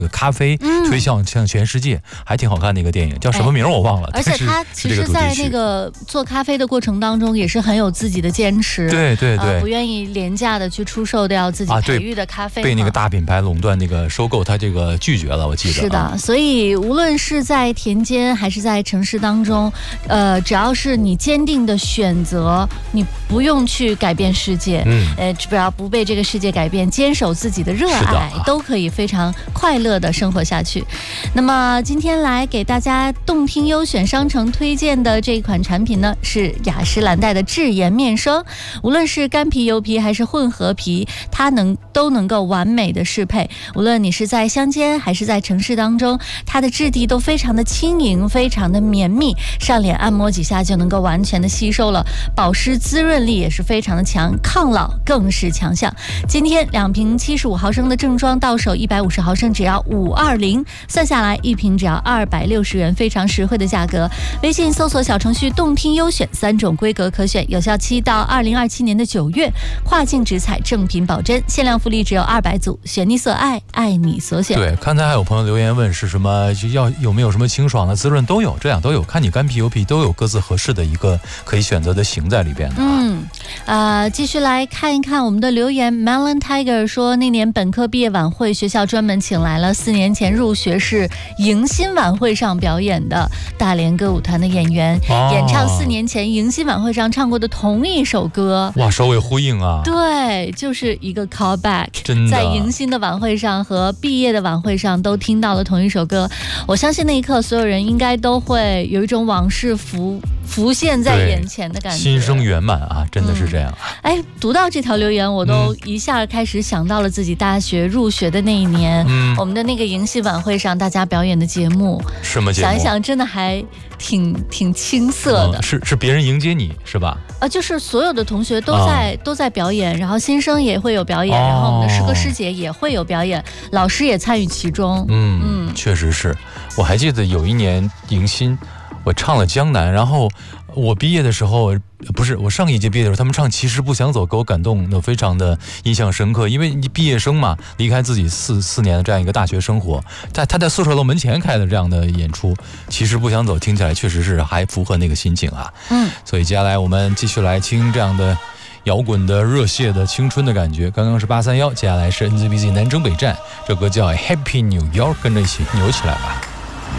咖啡推向全世界，还挺好看的一个电影，叫什么名我忘了。 而且他其实在那个做咖啡的过程当中也是很有自己的坚持， 对对对， 不愿意廉价的去出售掉自己培育的咖啡， 被那个大品牌垄断那个收购，他这个拒绝了，我记得。 是的，所以无论是在田间还是在城市当中，只要是你坚定的选择，你不用去改变世界，只要不被这个世界改变，坚守自己的热爱，都可以非常快乐的生活下去。那么今天来给大家动听优选商城推荐的这一款产品呢，是雅诗兰黛的智颜面霜。无论是干皮、油皮还是混合皮，它都能够完美的适配。无论你是在乡间还是在城市当中，它的质地都非常的轻盈，非常的绵密，上脸按摩几下就能够完全的吸收了，保湿滋润力也是非常的强，抗老更是强项。今天2瓶75毫升的正装到手150毫升只要520，算下来一瓶只要260元，非常实惠的价格。微信搜索小程序动听优选，3种规格可选，有效期到2027年的9月，跨境直采，正品保真，限量福利只有200组，选你所爱，爱你所选。 对，刚才还有朋友留言问是什么，有没有什么清爽的滋润，都有，这样都有，看你干皮油皮都有各自合适的一个可以选择的型在里边的。 继续来看一看我们的留言。 Melon Tiger 说，那年本科毕业晚会，学校专门请来了4年前入学式迎新晚会上表演的大连歌舞团的演员，演唱4年前迎新晚会上唱过的同一首歌。 哇，首尾呼应啊！ 对，就是一个 callback， 真的， 在迎新的晚会上和毕业的晚会上都听到了同一首歌。我相信那一刻所有人应该都会有一种往事浮现在眼前的感觉， 心生圆满啊，真的是这样。 读到这条留言，我都一下开始想到了自己大学入学的那一年，我们的那个迎新晚会上大家表演的节目。 什么节目？ 想一想，真的还挺青涩的。 是别人迎接你是吧？ 就是所有的同学都在表演，然后新生也会有表演，然后我们的师哥师姐也会有表演，老师也参与其中。 确实是。我还记得有一年迎新，我唱了《江南》，然后我毕业的时候，不是我上一届毕业的时候，他们唱《其实不想走》，给我感动的非常的印象深刻。因为你毕业生嘛，离开自己四年的这样一个大学生活，他在宿舍楼门前开的这样的演出，《其实不想走》听起来确实是还符合那个心情啊。所以接下来我们继续来听这样的摇滚的热血的青春的感觉。刚刚是831，接下来是 NZBZ 南征北战，这歌叫 Happy New York， 跟着一起扭起来吧。